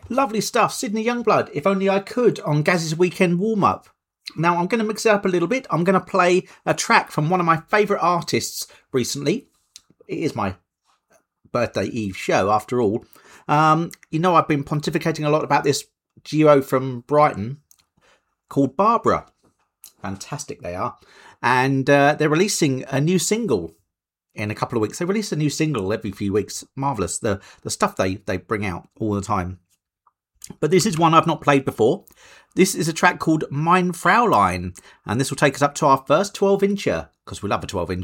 Lovely stuff. Sydney Youngblood, If Only I Could, on Gaz's weekend warm-up. Now, I'm going to mix it up a little bit. I'm going to play a track from one of my favourite artists recently. It is my birthday eve show, after all. I've been pontificating a lot about this duo from Brighton called Barbara. Fantastic they are. And they're releasing a new single in a couple of weeks. They release a new single every few weeks. Marvellous, the stuff they bring out all the time. But this is one I've not played before. This is a track called Mein Fraulein, and this will take us up to our first 12-incher, because we love a 12-incher.